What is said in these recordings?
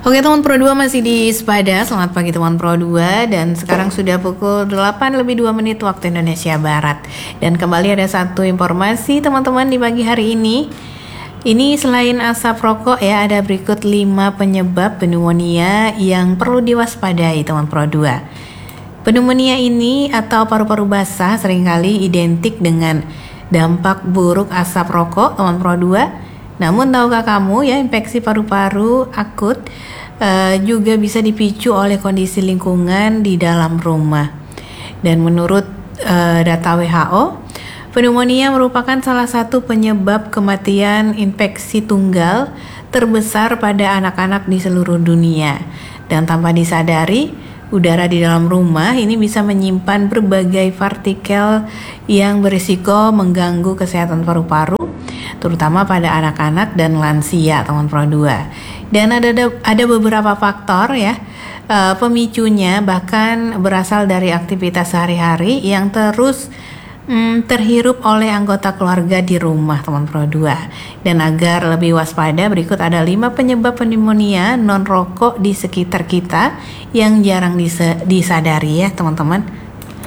Oke teman Pro 2 masih di Sepada. Selamat pagi teman Pro 2. Dan sekarang sudah pukul 8:02 waktu Indonesia Barat. Dan kembali ada satu informasi teman-teman di pagi hari ini. Ini selain asap rokok ya, ada berikut 5 penyebab pneumonia yang perlu diwaspadai teman Pro 2. Pneumonia ini atau paru-paru basah seringkali identik dengan dampak buruk asap rokok teman Pro 2. Namun tahukah kamu ya, infeksi paru-paru akut juga bisa dipicu oleh kondisi lingkungan di dalam rumah. Dan menurut data WHO, pneumonia merupakan salah satu penyebab kematian infeksi tunggal terbesar pada anak-anak di seluruh dunia. Dan tanpa disadari, udara di dalam rumah ini bisa menyimpan berbagai partikel yang berisiko mengganggu kesehatan paru-paru, terutama pada anak-anak dan lansia teman Pro 2. Dan ada beberapa faktor ya pemicunya, bahkan berasal dari aktivitas sehari-hari yang terus terhirup oleh anggota keluarga di rumah teman Pro 2. Dan agar lebih waspada, berikut ada 5 penyebab pneumonia non rokok di sekitar kita yang jarang disadari ya teman-teman.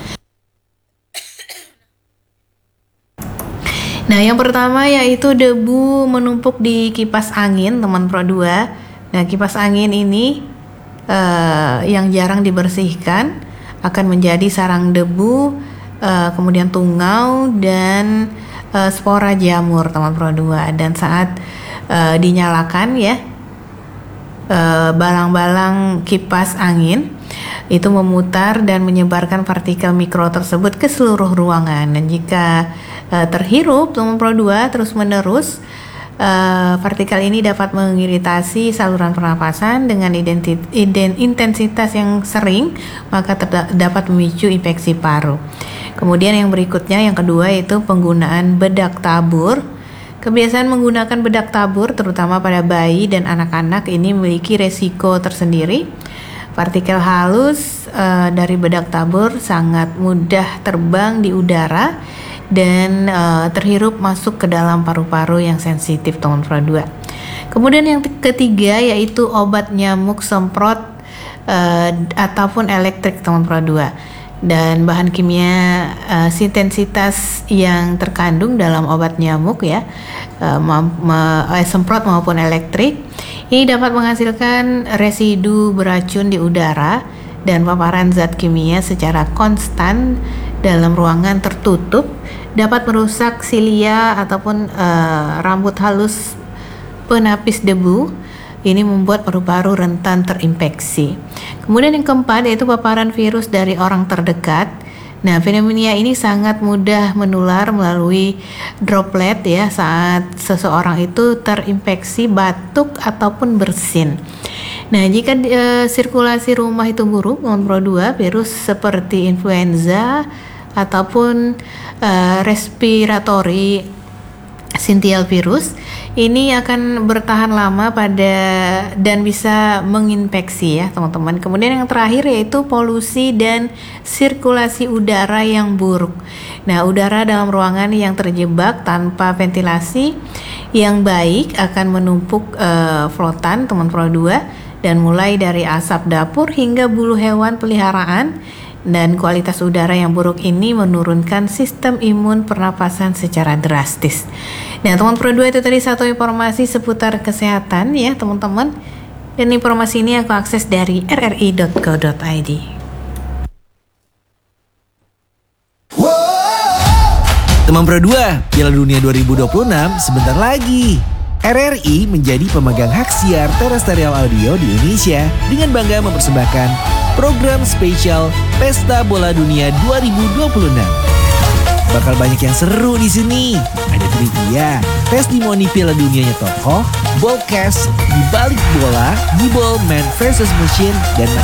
Nah, yang pertama yaitu debu menumpuk di kipas angin teman Pro 2. Nah, kipas angin ini yang jarang dibersihkan akan menjadi sarang debu, kemudian tungau dan spora jamur teman Pro 2. Dan saat dinyalakan ya, balang-balang kipas angin itu memutar dan menyebarkan partikel mikro tersebut ke seluruh ruangan. Dan jika terhirup teman Pro 2 terus-menerus, partikel ini dapat mengiritasi saluran pernapasan dengan intensitas yang sering, maka dapat memicu infeksi paru. Kemudian yang berikutnya, yang kedua, yaitu penggunaan bedak tabur. Kebiasaan menggunakan bedak tabur terutama pada bayi dan anak-anak ini memiliki resiko tersendiri. Partikel halus dari bedak tabur sangat mudah terbang di udara dan terhirup masuk ke dalam paru-paru yang sensitif teman Pro 2. Kemudian yang ketiga yaitu obat nyamuk semprot ataupun elektrik teman Pro 2. Dan bahan kimia sintensitas yang terkandung dalam obat nyamuk ya, semprot maupun elektrik, ini dapat menghasilkan residu beracun di udara, dan paparan zat kimia secara konstan dalam ruangan tertutup dapat merusak silia ataupun rambut halus penapis debu. Ini membuat paru-paru rentan terinfeksi. Kemudian yang keempat yaitu paparan virus dari orang terdekat. Nah, pneumonia ini sangat mudah menular melalui droplet ya, saat seseorang itu terinfeksi batuk ataupun bersin. Nah, jika sirkulasi rumah itu buruk, teman Pro 2, virus seperti influenza ataupun respiratory syncytial virus ini akan bertahan lama dan bisa menginfeksi ya teman-teman. Kemudian yang terakhir yaitu polusi dan sirkulasi udara yang buruk. Nah, udara dalam ruangan yang terjebak tanpa ventilasi yang baik akan menumpuk flotan teman Pro 2, dan mulai dari asap dapur hingga bulu hewan peliharaan. Dan kualitas udara yang buruk ini menurunkan sistem imun pernapasan secara drastis. Nah, teman Pro 2, itu tadi satu informasi seputar kesehatan ya teman-teman. Dan informasi ini aku akses dari rri.co.id. Teman Pro 2, Piala Dunia 2026 sebentar lagi. RRI menjadi pemegang hak siar terestrial audio di Indonesia dengan bangga mempersembahkan program spesial Pesta Bola Dunia 2026. Bakal banyak yang seru di sini. Ada trivia, testimoni Piala Dunianya tokoh, ballcast, di balik bola, gibol, man versus machine, dan